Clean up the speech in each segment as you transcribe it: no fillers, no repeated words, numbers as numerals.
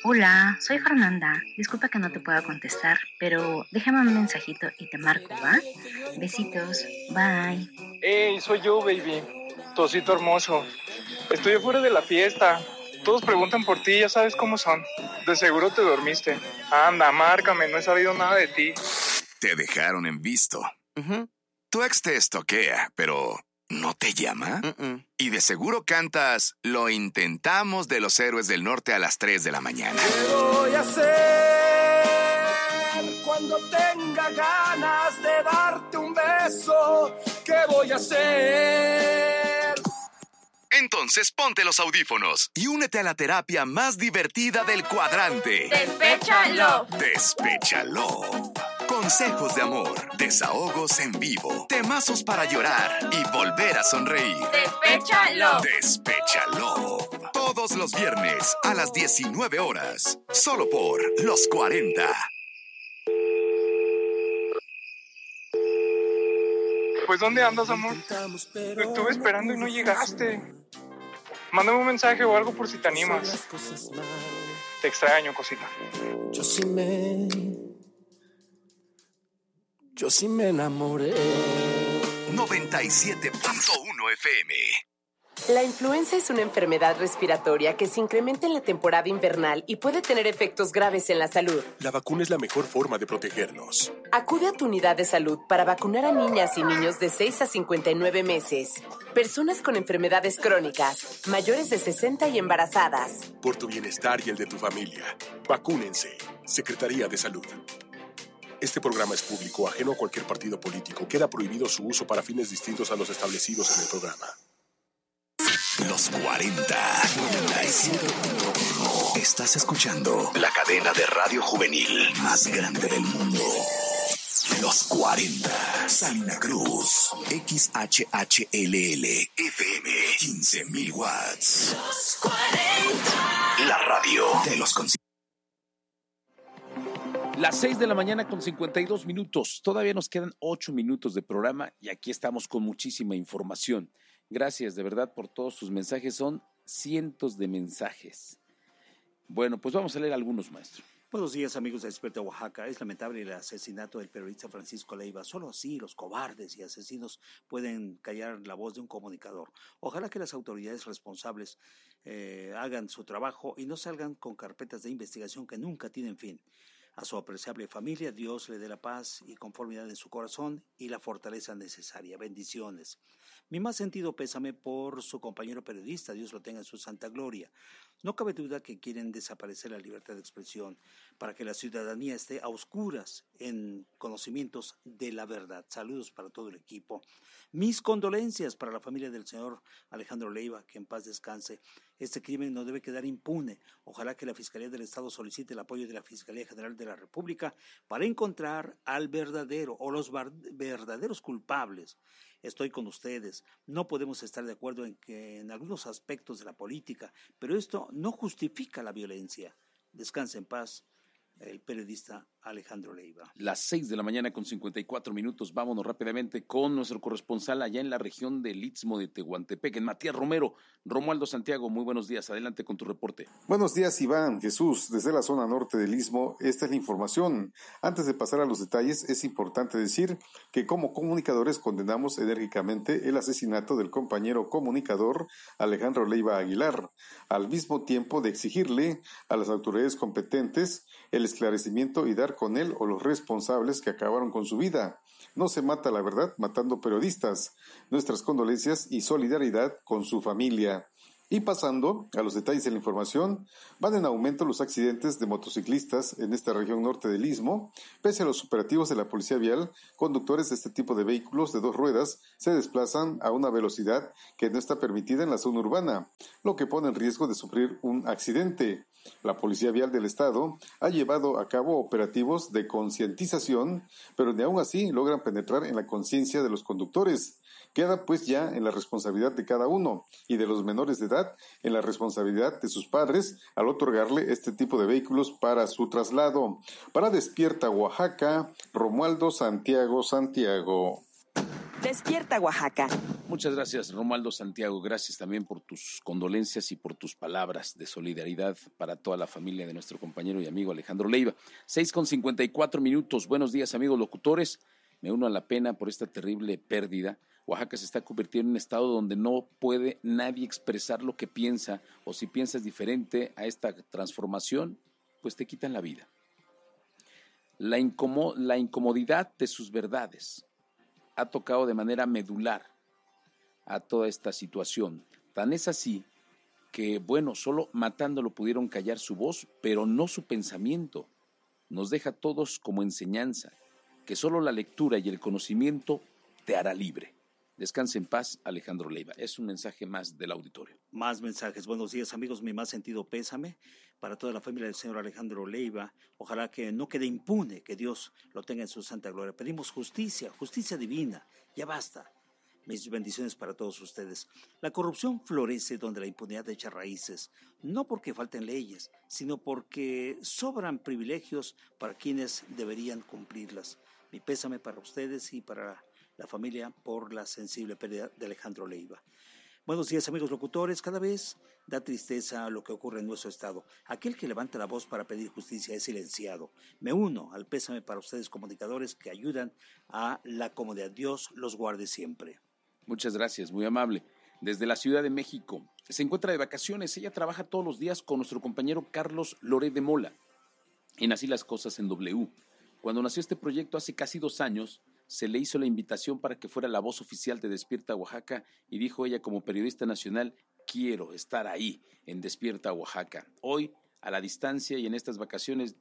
Hola, soy Fernanda. Disculpa que no te pueda contestar, pero déjame un mensajito y te marco, ¿va? Besitos, bye. Hey, soy yo, baby. Tu osito hermoso. Estoy afuera de la fiesta. Todos preguntan por ti, ya sabes cómo son. De seguro te dormiste. Anda, márcame, no he sabido nada de ti. Te dejaron en visto. Tu ex te estoquea, pero ¿no te llama? Y de seguro cantas Lo intentamos de los Héroes del Norte a las 3 de la mañana. ¿Qué voy a hacer cuando tenga ganas de darte un beso? ¿Qué voy a hacer? Entonces ponte los audífonos y únete a la terapia más divertida del cuadrante. ¡Despéchalo! Despéchalo. Consejos de amor, desahogos en vivo, temazos para llorar y volver a sonreír. ¡Despéchalo! Despéchalo. Todos los viernes a las 19 horas, solo por Los 40. Pues, ¿dónde andas, amor? Te estuve esperando y no llegaste. Mándame un mensaje o algo por si te animas. Te extraño, cosita. Yo sí me enamoré. 97.1 FM. La influenza es una enfermedad respiratoria que se incrementa en la temporada invernal y puede tener efectos graves en la salud. La vacuna es la mejor forma de protegernos. Acude a tu unidad de salud para vacunar a niñas y niños de 6 a 59 meses, personas con enfermedades crónicas, mayores de 60 y embarazadas. Por tu bienestar y el de tu familia, vacúnense. Secretaría de Salud. Este programa es público, ajeno a cualquier partido político. Queda prohibido su uso para fines distintos a los establecidos en el programa. Los 40. 97.1. Estás escuchando la cadena de radio juvenil más grande del mundo. Los 40. Salina Cruz. XHHLL. FM. 15,000 watts. Los 40. La radio de los Las 6 de la mañana con 52 minutos. Todavía nos quedan 8 minutos de programa y aquí estamos con muchísima información. Gracias de verdad por todos sus mensajes. Son cientos de mensajes. Bueno, pues vamos a leer algunos, maestro. Buenos días, amigos de Despierta Oaxaca. Es lamentable el asesinato del periodista Francisco Leiva. Solo así los cobardes y asesinos pueden callar la voz de un comunicador. Ojalá que las autoridades responsables hagan su trabajo y no salgan con carpetas de investigación que nunca tienen fin. A su apreciable familia, Dios le dé la paz y conformidad en su corazón y la fortaleza necesaria. Bendiciones. Mi más sentido pésame por su compañero periodista, Dios lo tenga en su santa gloria. No cabe duda que quieren desaparecer la libertad de expresión para que la ciudadanía esté a oscuras en conocimientos de la verdad. Saludos para todo el equipo. Mis condolencias para la familia del señor Alejandro Leiva, que en paz descanse. Este crimen no debe quedar impune. Ojalá que la Fiscalía del Estado solicite el apoyo de la Fiscalía General de la República para encontrar al verdadero o los verdaderos culpables. Estoy con ustedes. No podemos estar de acuerdo en algunos aspectos de la política, pero esto no justifica la violencia. Descanse en paz el periodista Alejandro Leiva. Las 6 de la mañana con 54 minutos. Vámonos rápidamente con nuestro corresponsal allá en la región del Istmo de Tehuantepec, en Matías Romero. Romualdo Santiago, muy buenos días. Adelante con tu reporte. Buenos días, Iván, Jesús. Desde la zona norte del Istmo, esta es la información. Antes de pasar a los detalles, es importante decir que como comunicadores condenamos enérgicamente el asesinato del compañero comunicador Alejandro Leiva Aguilar, al mismo tiempo de exigirle a las autoridades competentes el esclarecimiento y dar con él o los responsables que acabaron con su vida. No se mata la verdad matando periodistas. Nuestras condolencias y solidaridad con su familia. Y pasando a los detalles de la información, van en aumento los accidentes de motociclistas en esta región norte del Istmo. Pese a los operativos de la Policía Vial, conductores de este tipo de vehículos de 2 ruedas se desplazan a una velocidad que no está permitida en la zona urbana, lo que pone en riesgo de sufrir un accidente. La Policía Vial del Estado ha llevado a cabo operativos de concientización, pero ni aún así logran penetrar en la conciencia de los conductores. Queda pues ya en la responsabilidad de cada uno y de los menores de edad en la responsabilidad de sus padres al otorgarle este tipo de vehículos para su traslado. Para Despierta Oaxaca, Romualdo Santiago. Despierta Oaxaca. Muchas gracias, Romualdo Santiago. Gracias también por tus condolencias y por tus palabras de solidaridad para toda la familia de nuestro compañero y amigo Alejandro Leiva. 6:54. Buenos días, amigos locutores. Me uno a la pena por esta terrible pérdida. Oaxaca se está convirtiendo en un estado donde no puede nadie expresar lo que piensa, o si piensas diferente a esta transformación, pues te quitan la vida. La incomodidad de sus verdades ha tocado de manera medular a toda esta situación. Tan es así que, solo matándolo pudieron callar su voz, pero no su pensamiento. Nos deja a todos como enseñanza, que solo la lectura y el conocimiento te hará libre. Descanse en paz, Alejandro Leiva. Es un mensaje más del auditorio. Más mensajes. Buenos días, amigos. Mi más sentido pésame para toda la familia del señor Alejandro Leiva. Ojalá que no quede impune, que Dios lo tenga en su santa gloria. Pedimos justicia, justicia divina. Ya basta. Mis bendiciones para todos ustedes. La corrupción florece donde la impunidad echa raíces, no porque falten leyes, sino porque sobran privilegios para quienes deberían cumplirlas. Mi pésame para ustedes y para la familia por la sensible pérdida de Alejandro Leiva. Buenos días, amigos locutores. Cada vez da tristeza lo que ocurre en nuestro estado. Aquel que levanta la voz para pedir justicia es silenciado. Me uno al pésame para ustedes, comunicadores, que ayudan a la comunidad. Dios los guarde siempre. Muchas gracias, muy amable. Desde la Ciudad de México, se encuentra de vacaciones. Ella trabaja todos los días con nuestro compañero Carlos Loré de Mola en Así las Cosas en W. Cuando nació este proyecto hace casi 2 años, se le hizo la invitación para que fuera la voz oficial de Despierta Oaxaca y dijo ella, como periodista nacional: quiero estar ahí en Despierta Oaxaca. Hoy, a la distancia y en estas vacaciones,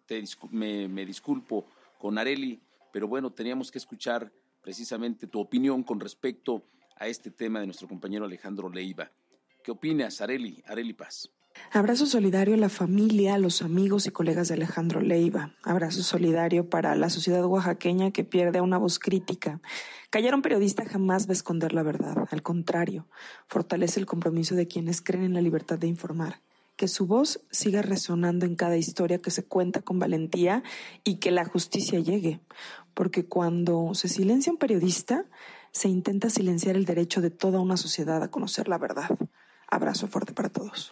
me disculpo con Areli, pero teníamos que escuchar precisamente tu opinión con respecto a este tema de nuestro compañero Alejandro Leiva. ¿Qué opinas, Areli? Areli Paz. Abrazo solidario a la familia, a los amigos y colegas de Alejandro Leiva. Abrazo solidario para la sociedad oaxaqueña que pierde a una voz crítica. Callar a un periodista jamás va a esconder la verdad. Al contrario, fortalece el compromiso de quienes creen en la libertad de informar. Que su voz siga resonando en cada historia, que se cuenta con valentía y que la justicia llegue. Porque cuando se silencia un periodista, se intenta silenciar el derecho de toda una sociedad a conocer la verdad. Abrazo fuerte para todos.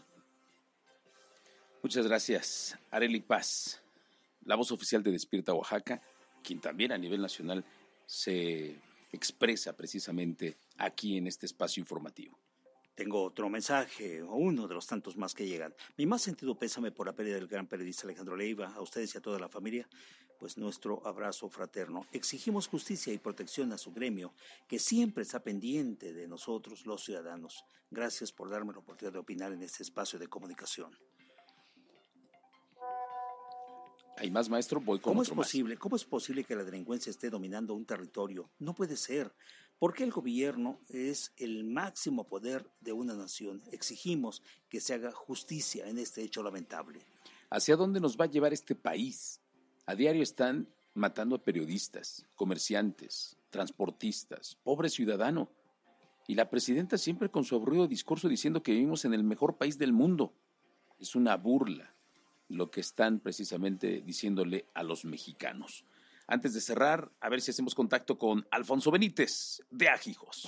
Muchas gracias, Areli Paz, la voz oficial de Despierta Oaxaca, quien también a nivel nacional se expresa precisamente aquí en este espacio informativo. Tengo otro mensaje, o uno de los tantos más que llegan. Mi más sentido pésame por la pérdida del gran periodista Alejandro Leiva, a ustedes y a toda la familia, pues nuestro abrazo fraterno. Exigimos justicia y protección a su gremio, que siempre está pendiente de nosotros, los ciudadanos. Gracias por darme la oportunidad de opinar en este espacio de comunicación. ¿Hay más, maestro? Voy con otro más. ¿Cómo es posible que la delincuencia esté dominando un territorio? No puede ser. ¿Por qué el gobierno es el máximo poder de una nación? Exigimos que se haga justicia en este hecho lamentable. ¿Hacia dónde nos va a llevar este país? A diario están matando a periodistas, comerciantes, transportistas, pobre ciudadano. Y la presidenta siempre con su aburrido discurso diciendo que vivimos en el mejor país del mundo. Es una burla lo que están precisamente diciéndole a los mexicanos. Antes de cerrar, a ver si hacemos contacto con Alfonso Benítez, de Ajijos.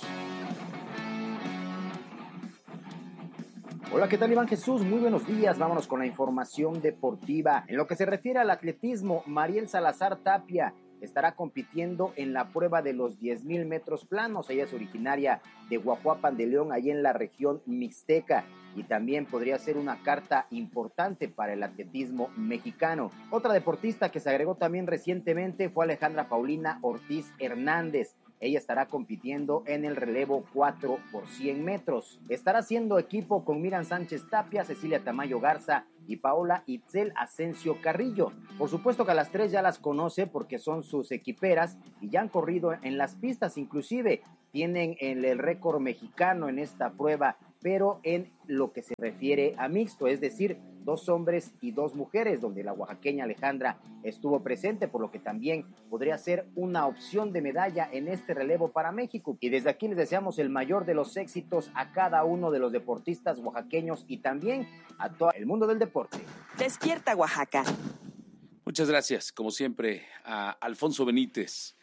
Hola, ¿qué tal, Iván Jesús? Muy buenos días. Vámonos con la información deportiva. En lo que se refiere al atletismo, Mariel Salazar Tapia estará compitiendo en la prueba de los 10,000 metros planos. Ella es originaria de Huajuapan de León, allí en la región mixteca, y también podría ser una carta importante para el atletismo mexicano. Otra deportista que se agregó también recientemente fue Alejandra Paulina Ortiz Hernández. Ella estará compitiendo en el relevo 4 por 100 metros. Estará haciendo equipo con Miriam Sánchez Tapia, Cecilia Tamayo Garza y Paola Itzel Asensio Carrillo. Por supuesto que a las 3 ya las conoce porque son sus equiperas y ya han corrido en las pistas, inclusive tienen el récord mexicano en esta prueba, pero en lo que se refiere a mixto, es decir, 2 hombres y 2 mujeres, donde la oaxaqueña Alejandra estuvo presente, por lo que también podría ser una opción de medalla en este relevo para México. Y desde aquí les deseamos el mayor de los éxitos a cada uno de los deportistas oaxaqueños y también a todo el mundo del deporte. Despierta Oaxaca. Muchas gracias, como siempre, a Alfonso Benítez.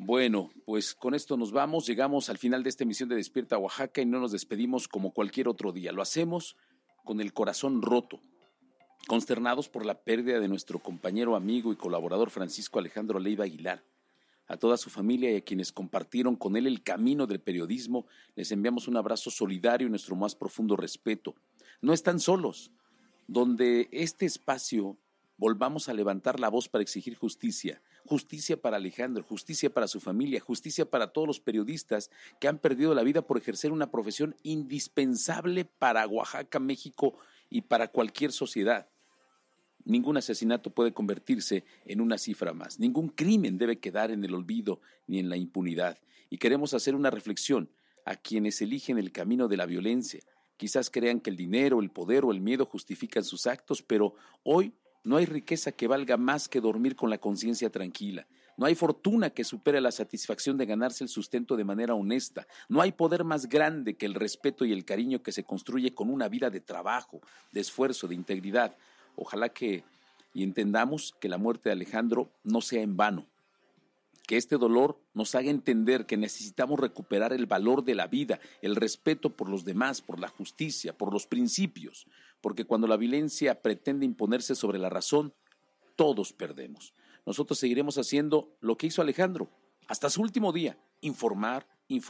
Bueno, pues con esto nos vamos, llegamos al final de esta emisión de Despierta Oaxaca y no nos despedimos como cualquier otro día. Lo hacemos con el corazón roto, consternados por la pérdida de nuestro compañero, amigo y colaborador Francisco Alejandro Leiva Aguilar. A toda su familia y a quienes compartieron con él el camino del periodismo, les enviamos un abrazo solidario y nuestro más profundo respeto. No están solos. Donde este espacio volvamos a levantar la voz para exigir justicia, justicia para Alejandro, justicia para su familia, justicia para todos los periodistas que han perdido la vida por ejercer una profesión indispensable para Oaxaca, México y para cualquier sociedad. Ningún asesinato puede convertirse en una cifra más, ningún crimen debe quedar en el olvido ni en la impunidad. Y queremos hacer una reflexión a quienes eligen el camino de la violencia. Quizás crean que el dinero, el poder o el miedo justifican sus actos, pero hoy no hay riqueza que valga más que dormir con la conciencia tranquila. No hay fortuna que supere la satisfacción de ganarse el sustento de manera honesta. No hay poder más grande que el respeto y el cariño que se construye con una vida de trabajo, de esfuerzo, de integridad. Ojalá que entendamos que la muerte de Alejandro no sea en vano. Que este dolor nos haga entender que necesitamos recuperar el valor de la vida, el respeto por los demás, por la justicia, por los principios, porque cuando la violencia pretende imponerse sobre la razón, todos perdemos. Nosotros seguiremos haciendo lo que hizo Alejandro, hasta su último día, informar,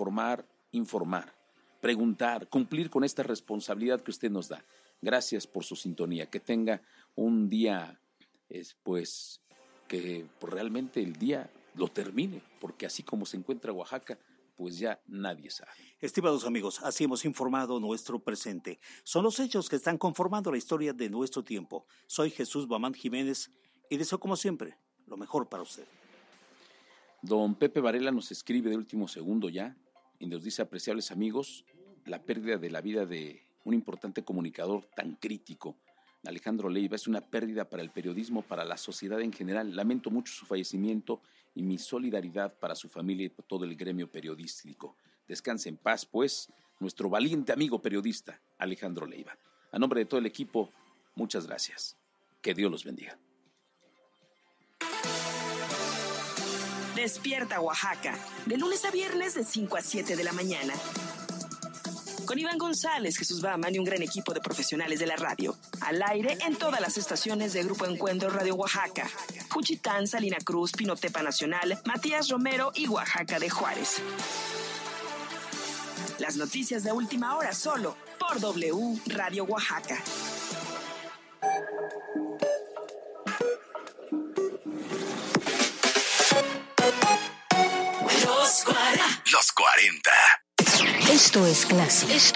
preguntar, cumplir con esta responsabilidad que usted nos da. Gracias por su sintonía, que tenga un día, que realmente el día lo termine, porque así como se encuentra Oaxaca, pues ya nadie sabe. Estimados amigos, así hemos informado nuestro presente. Son los hechos que están conformando la historia de nuestro tiempo. Soy Jesús Bamán Jiménez y deseo como siempre lo mejor para usted. Don Pepe Varela nos escribe de último segundo ya y nos dice: apreciables amigos, la pérdida de la vida de un importante comunicador tan crítico, Alejandro Leiva, es una pérdida para el periodismo, para la sociedad en general. Lamento mucho su fallecimiento y mi solidaridad para su familia y por todo el gremio periodístico. Descanse en paz, pues, nuestro valiente amigo periodista, Alejandro Leiva. A nombre de todo el equipo, muchas gracias. Que Dios los bendiga. Despierta Oaxaca, de lunes a viernes de 5 a 7 de la mañana. Con Iván González, Jesús Baman y un gran equipo de profesionales de la radio. Al aire en todas las estaciones de Grupo Encuentro Radio Oaxaca. Juchitán, Salina Cruz, Pinotepa Nacional, Matías Romero y Oaxaca de Juárez. Las noticias de última hora solo por W Radio Oaxaca. Los 40. Esto es clásico.